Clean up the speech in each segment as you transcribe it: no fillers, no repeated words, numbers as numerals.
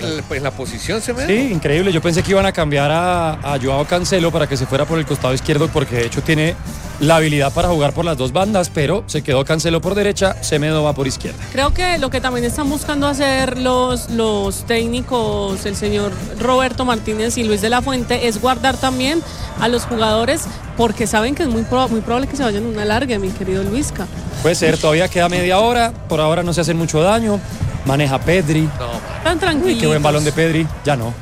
en la posición, se me Sí, increíble. Yo pensé que iban a cambiar a Joao Cancelo para que se fuera por el costado izquierdo, porque de hecho tiene la habilidad para jugar por las dos bandas, pero se quedó Cancelo por derecha, Semedo va por izquierda. Creo que lo que también están buscando hacer los técnicos, el señor Roberto Martínez y Luis de la Fuente, es guardar también a los jugadores, porque saben que es muy probable que se vayan una larga, mi querido Luisca. Puede ser, todavía queda media hora, por ahora no se hacen mucho daño, maneja Pedri. Tan tranquilo. Qué buen balón de Pedri, ya no.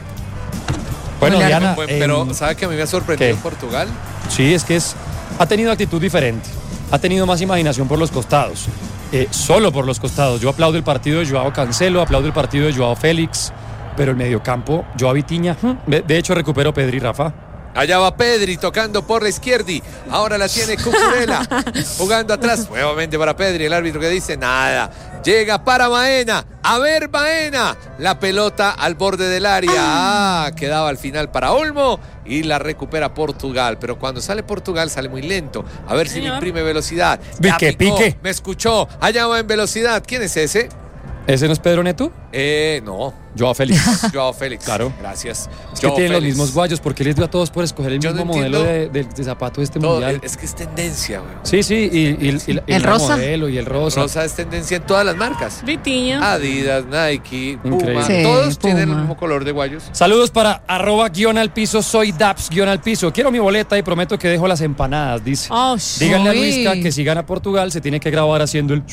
Bueno, Diana, pero ¿sabe que a mí me ha sorprendido ¿qué? Portugal? Sí, es que ha tenido actitud diferente, ha tenido más imaginación por los costados, solo por los costados. Yo aplaudo el partido de Joao Cancelo, aplaudo el partido de Joao Félix, pero el mediocampo, Joao Vitinha, de hecho recupero Pedri, Rafa. Allá va Pedri tocando por la izquierda. Ahora la tiene Cucurella jugando atrás. Nuevamente para Pedri. El árbitro que dice nada. Llega para Baena. A ver, Baena. La pelota al borde del área. Quedaba al final para Olmo. Y la recupera Portugal. Pero cuando sale Portugal sale muy lento. A ver si le imprime velocidad. Pique. Me escuchó. Allá va en velocidad. ¿Quién es ese? ¿Ese no es Pedro Neto? No. Joao Félix. Joao Félix. Claro. Gracias. Es que tienen los mismos guayos, porque les dio a todos por escoger el mismo modelo de zapato de este mundial. Es que es tendencia, güey. Sí, y el rosa. Modelo y el rosa. Rosa es tendencia en todas las marcas. Vitinha. Adidas, Nike, Puma. Increíble. Sí, Todos Puma. tienen el mismo color de guayos. Saludos para @_, soy Daps_. Quiero mi boleta y prometo que dejo las empanadas, dice. Oh, Díganle a uy. Luisca que si gana Portugal se tiene que grabar haciendo el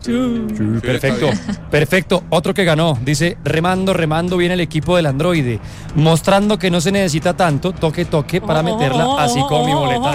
Perfecto, perfecto. Otro que ganó, dice, remando, viene el equipo del androide, mostrando que no se necesita tanto, toque para meterla, así como mi boleta.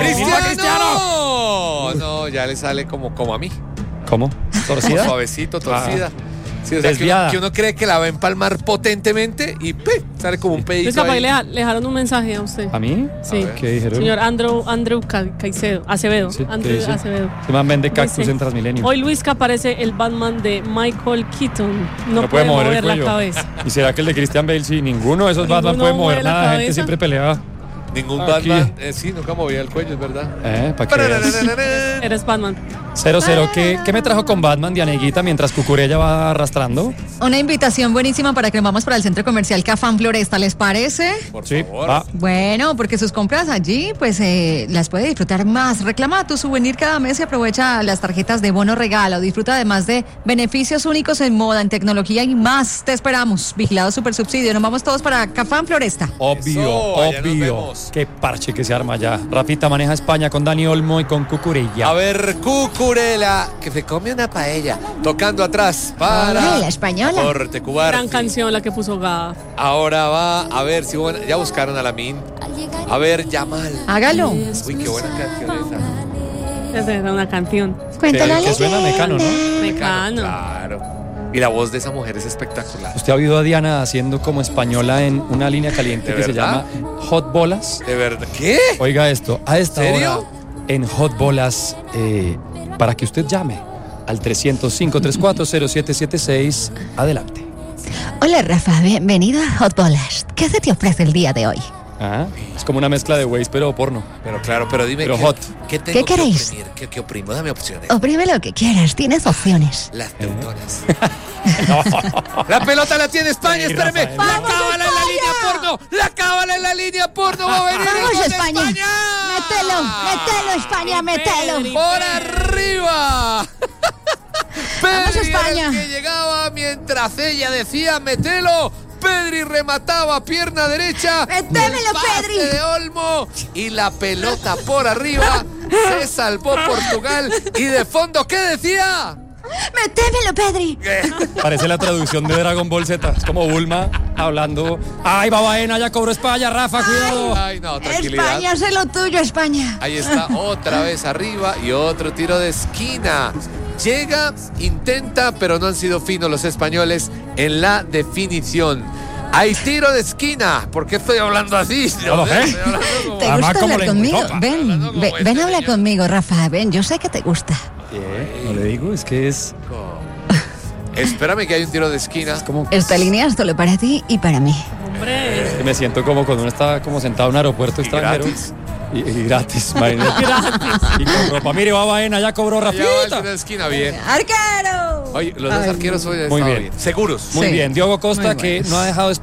¡Cristiano! No, ya le sale como a mí. ¿Cómo? ¿Torcida? Suavecito, torcida. Sí, o sea, Desviada. que uno cree que la va a empalmar potentemente y sale como un pedito Luisca, ahí. le dejaron un mensaje a usted. ¿A mí? Sí. ¿Qué dijeron? Señor Andrew Acevedo. Sí, ¿qué Andrew dice? Acevedo. Se man vende cactus Dice, en Transmilenio. Hoy Luisca parece el Batman de Michael Keaton. No No puede puede mover mover el la cuello. cabeza. ¿Y será que el de Christian Bale sí? Ninguno de esos Ninguno Batman puede mover mueve la nada, la gente cabeza. siempre peleaba. Ningún Aquí. Batman. Sí, nunca movía el cuello, es verdad. ¿Para qué veas? Eres Batman. 0-0. ¿Qué me trajo con Batman, Dianeguita, mientras Cucurella va arrastrando? Una invitación buenísima para que nos vamos para el centro comercial Cafán Floresta, ¿les parece? Por Sí, favor. va. Bueno, porque sus compras allí, pues las puede disfrutar más. Reclama tu souvenir cada mes y aprovecha las tarjetas de bono regalo. Disfruta además de beneficios únicos en moda, en tecnología y más. Te esperamos. Vigilado Super Subsidio. Nos vamos todos para Cafán Floresta. Obvio, Eso, allá nos obvio. vemos. Qué parche que se arma ya. Rafita maneja España con Dani Olmo y con Cucurella. A ver, Cucurella, que se come una paella. Tocando atrás para Ay, la española. Corte Cubar. Gran canción la que puso Gada. Ahora va a ver si ya buscaron a Lamin. A ver, Yamal. Hágalo. Uy, qué buena canción esa. Esa era una canción. Cuéntala. Que suena Mecano, ¿no? Mecano. Claro. Y la voz de esa mujer es espectacular. Usted ha oído a Diana haciendo como española en una línea caliente ¿De que se verdad? llama Hot Bolas. ¿De verdad? ¿Qué? Oiga esto, a esta ¿Serio? hora en Hot Bolas, para que usted llame al 305-340776. Adelante. Hola, Rafa. Bienvenido a Hot Bolas. ¿Qué se te ofrece el día de hoy? Ah, es como una mezcla de Waze, pero porno. Pero claro, pero dime. Pero hot. ¿Qué tengo ¿Qué queréis? que oprimir? ¿Qué oprimo? Dame opciones. Oprime lo que quieras. Tienes opciones. Las teutonas. La pelota la tiene España, Sí, espérame. Rafael. La cábala en la línea porno. La cábala en la línea porno. Va a venir el Vamos, gol de España. España. Mételo, España, mételo. Pedri. Por arriba. Pedri era España. el que llegaba mientras ella decía metelo. Pedri remataba pierna derecha. ¡Métemelo, El pase Pedri! de Olmo y la pelota por arriba. Se salvó Portugal. Y de fondo, ¿qué decía? ¡Métemelo, Pedri! Parece la traducción de Dragon Ball Z. Es como Bulma hablando. ¡Ay, Babaena! Ya cobró España, Rafa, cuidado. Ay, no, tranquilidad. España, sé lo tuyo, España. Ahí está, otra vez arriba y otro tiro de esquina. Llega, intenta, pero no han sido finos los españoles en la definición. Hay tiro de esquina. ¿Por qué estoy hablando así? No lo sé. Estoy hablando como- ¿Te Además, gusta como hablar le conmigo? toca. Hablando como Ven, este ven a hablar señor. conmigo, Rafa. Ven, yo sé que te gusta. No le digo, es que es Espérame que hay un tiro de esquina. como Esta línea es solo para ti y para mí. Hombre. que me siento como cuando uno está como sentado en un aeropuerto Y extranjero. gratis. Y gratis, imagínate. Y con ropa. Mire, Babaena, ya cobró Ya va el tiro Rafita. de esquina, bien. ¡Arquero! Oye, los dos Ay, arqueros hoy han Muy estado bien. Seguros. Muy Sí. bien, Diogo Costa, Muy que buenos. no ha dejado